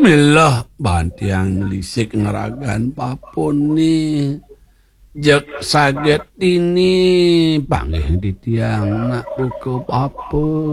Milah bantiang lisik ngeragan papuni. Jek saget ini panggih di tiang nak buku papu.